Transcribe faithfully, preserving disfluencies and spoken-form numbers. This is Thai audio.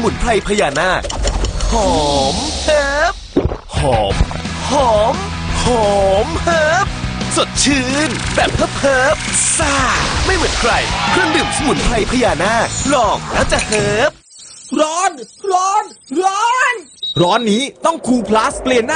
มุนไพรพญานาคหอมเฮิบหอมหอมหอมเฮิบสดชื่นแบบเฮิบเฮิบซ่าไม่เหมือนใครเครื่องดื่มสมุนไพรพญานาคลองแล้วจะเฮิบร้อนร้อนร้อนร้อนนี้ต้องคูลพลัสเปลี่ยน